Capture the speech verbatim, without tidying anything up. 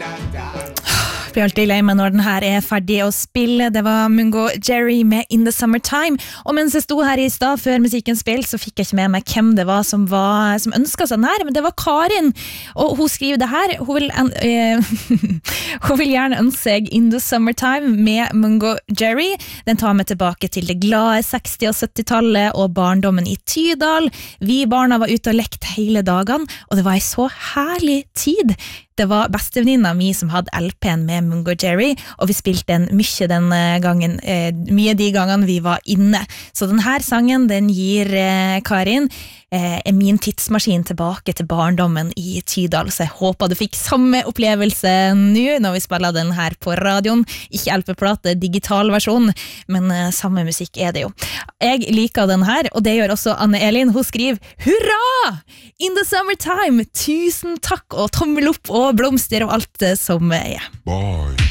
Jeg blir alltid lei meg når den her er ferdig å spille. Det var Mungo Jerry med In the Summertime. Og mens jeg sto her i stad før musikken spilte, så fikk jeg ikke med meg hvem det var som, var, som ønsket seg den her, men det var Karin. Og hun skriver det her. Hun vil, uh, hun vil gjerne ønske seg In the Summertime med Mungo Jerry. Den tar meg tilbake til det glade seksti- og sytti-tallet og barndommen i Tydal. Vi barna var ute og lekt hele dagene, og det var en så herlig tid. Det var bestevenninna mi som hadde L P-en med Mungo Jerry, og vi spilte den mye den gangen, eh, mye de gangene vi var inne. Så denne sangen, den gir eh, Karin eh, min tidsmaskin tilbake til barndommen i Tydal, så jeg håper du fikk samme opplevelse nå når vi spiller den her på radioen. Ikke L P-plate, digital versjon, men eh, samme musikk er det jo. Jeg liker den her, og det gjør også Anne Elin. Hun skriver, hurra! In the Summertime! Tusen takk, og tommel opp og blomster og alt som er. Bye.